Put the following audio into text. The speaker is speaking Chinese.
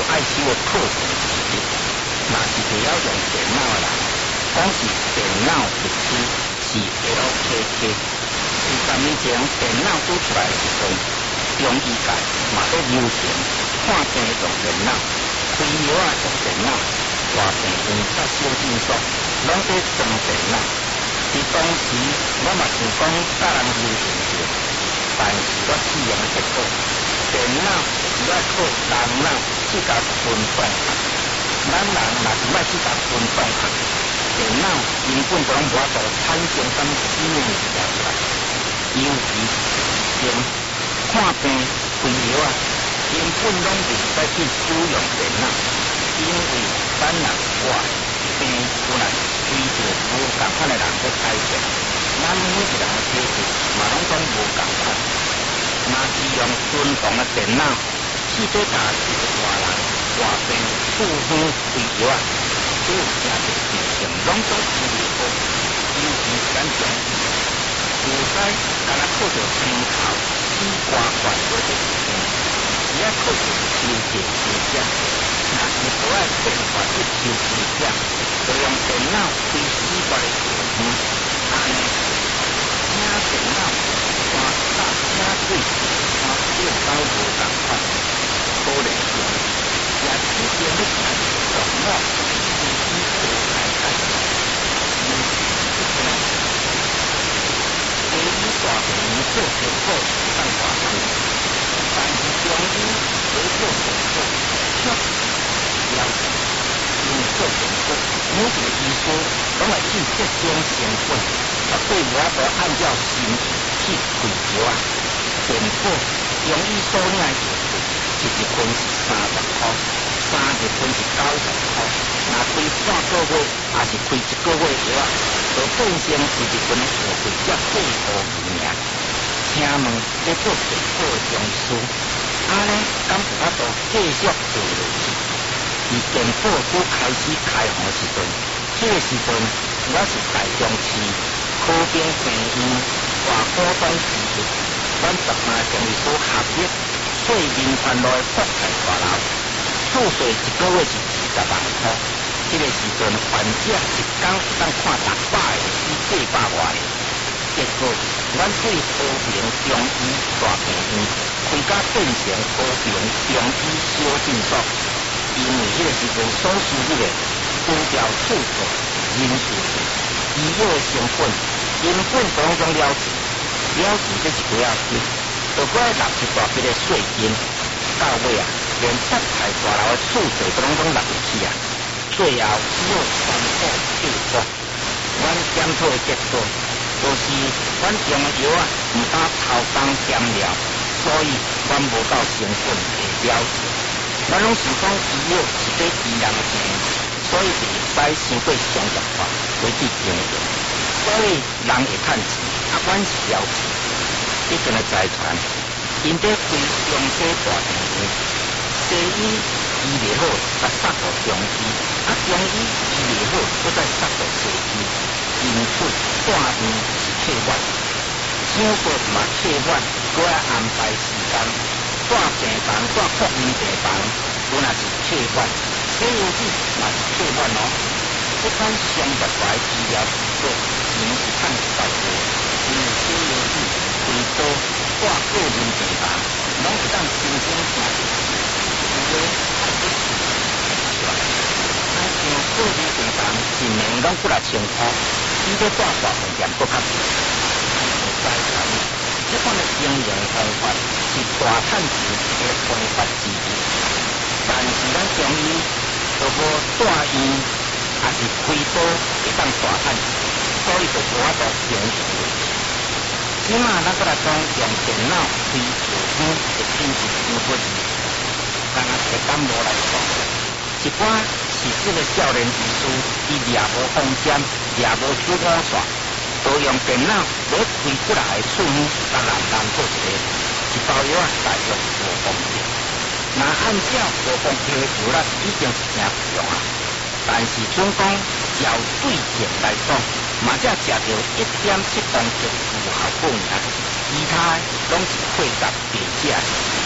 爱修的课程之一。若是袂晓用电脑的人，讲是电脑读书是 LKK。20年前电脑拄出来的时阵，中医界嘛在流行看病用电脑，开药啊用电脑，大病院甲小诊所拢在装电脑。伫当时我嘛想讲甲人流行着，但是我试验的结果，电脑是要靠人脑去甲分段学，咱人嘛是要去甲分段学，电脑根本就拢无法度产生什么新的物件出来。尤其是医生看病开药啊，根本拢袂使去使用电脑，因为咱人活病有若是随着无共款的人在改变，咱每一个人的体质嘛拢讲无共款。若是用纯同的电脑去对打一个大人大病处方开药啊，所有真侪病症拢都治袂好，尤其是咱中医。无使干那靠着参考西瓜管做的医生，只要靠着抽血抽血，若是无爱变化去抽抽血，就用电脑开西瓜的药方，安尼请电脑看大请对看电脑无共款，可能性也只见你看上网自己无来看，大病院做结果当大事，但是中医在做结果却了解，因为做结果每一个医师拢会去特种成分，绝对无法度按照心意去开药啊。电报中医所领的药费，1分是30块，30分是90块。若开半个月，还是开1个月药啊，就变成1分的药费才8块尔。请问要做电报的中医师，安尼敢有法度继续做落去？伫电报拄开始开放的时阵，迄个时阵我是台中市科兵病院大股东之一，阮10名中医师合约做民权路的国泰大楼，厝税1个月是20万块。迄个时阵患者一天有当看600个至800外个。结果，阮对和平中医大病院开甲变成和平中医小诊所，因为迄个时阵所需迄个医疗处所、人事费、医药的成本，根本都拢了钱，了钱这是几啊钱，就过来纳一大笔的税金，到尾啊，连国泰大楼的厝税都拢纳入去啊，最后只有3股结果，阮检讨的结果。就是阮用的药啊，毋敢偷工减料，所以阮无到成本下了钱。阮拢想讲医药是对医人的病，所以袂使伤过商业化来去经营。所以人会趁钱，啊，阮是了钱。这阵的财产，因在开中西大病院，西医医袂好，才杀到中医；啊，中医医袂好，搁再杀到西医。因此，大院是客院，手术嘛客院，搁要安排时间。大病房、大国民病房，有若是客院，西药室嘛是客院哦。这款商业化的医疗场所，钱是趁到多，因为西药室、开刀、大个人病房，拢会当轻松赚钱。有的还不是赚，啊，像个人病房一年拢几啊千块。比这大饭店搁较贵，财产这款的经营方法是大趁钱的方法之一。但是咱中医就无大院也是开刀会当大趁钱，所以就无法度经营落去。即马咱搁来讲用电脑开药方的品质如何如何，敢若是感冒来讲，一般是这个少年医师，伊掠无风险。也无主管线，都用电脑来开出来的处方，甲人做一包药啊，大约5公克。若按照5公克的药力，已经是真有用啊。但是总讲药对症来讲，嘛才食到1.7公克有效果尔，其他拢是配合白食。